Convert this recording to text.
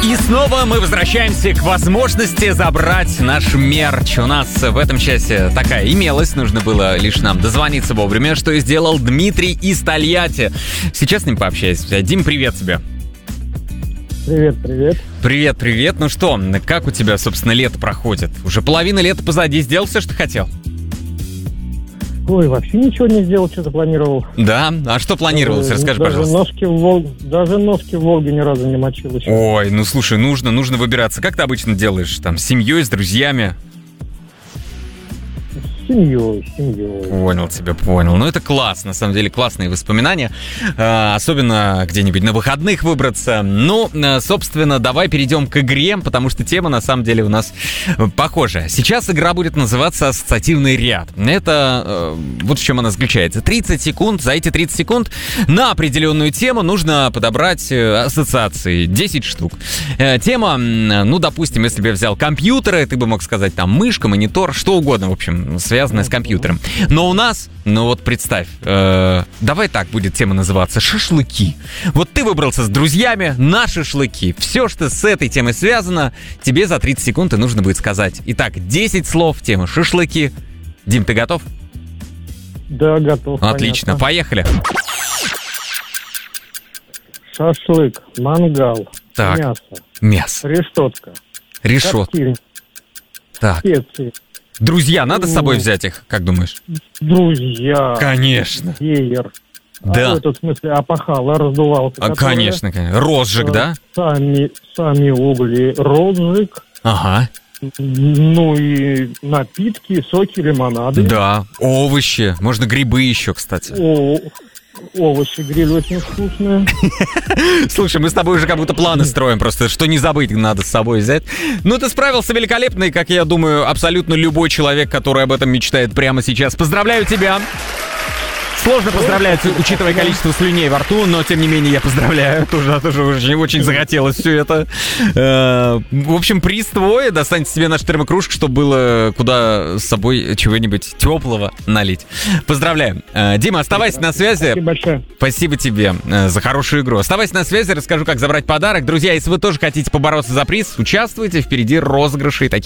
И снова мы возвращаемся к возможности забрать наш мерч. У нас в этом часе такая имелась, нужно было лишь нам дозвониться вовремя, что и сделал Дмитрий из Тольятти. Сейчас с ним пообщаюсь. Дим, привет тебе. Привет. Привет. Ну что, как у тебя, собственно, лето проходит? Уже половина лета позади, сделал все, что хотел? Ой, вообще ничего не сделал, что запланировал. Да? А что планировалось? Расскажи, пожалуйста. Даже ножки в Волге ни разу не мочил еще. Ой, ну слушай, нужно выбираться. Как ты обычно делаешь? Там, с семьей, с друзьями? С семьей. Понял. Ну, это класс, на самом деле, классные воспоминания. Особенно где-нибудь на выходных выбраться. Ну, собственно, давай перейдем к игре, потому что тема, на самом деле, у нас похожая. Сейчас игра будет называться «Ассоциативный ряд». Это вот в чем она заключается. 30 секунд. За эти 30 секунд на определенную тему нужно подобрать ассоциации. 10 штук. Тема, ну, допустим, если бы я взял компьютеры, ты бы мог сказать там мышка, монитор, что угодно, в общем, связанное с компьютером. Но у нас, ну вот представь, давай так будет тема называться: шашлыки. Вот ты выбрался с друзьями на шашлыки. Все, что с этой темой связано, тебе за 30 секунд и нужно будет сказать. Итак, 10 слов, тема шашлыки. Дим, ты готов? Да, готов. Отлично, понятно. Поехали. Шашлык, мангал, Так. Мясо. решетка, Решетка. Так. специи, Друзья, надо с собой взять их, как думаешь? друзья, Конечно. веер. Да. В этом смысле опахало, раздувался. Конечно. Розжиг, да? Сами угли, розжиг. Ага. Ну и напитки, соки, лимонады. Да. Овощи. Можно грибы еще, кстати. Овощи гриль очень вкусные. Слушай, мы с тобой уже как будто планы строим, просто что не забыть надо с собой взять. Ну, ты справился великолепно, и, как я думаю, абсолютно любой человек, который об этом мечтает прямо сейчас. Поздравляю тебя! Сложно поздравлять, учитывая количество слюней во рту, но, тем не менее, я поздравляю. Тоже очень захотелось все это. В общем, приз твой. Достаньте себе нашу термокружку, чтобы было куда с собой чего-нибудь теплого налить. Поздравляем. Дима, оставайся на связи. Спасибо большое. Спасибо тебе за хорошую игру. Оставайся на связи, расскажу, как забрать подарок. Друзья, если вы тоже хотите побороться за приз, участвуйте. Впереди розыгрыши.